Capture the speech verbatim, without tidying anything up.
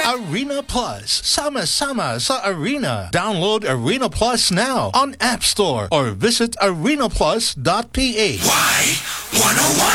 Arena Plus. Sama-sama sa Arena. Download Arena Plus now on App Store or visit arena plus dot p h. Y one oh one.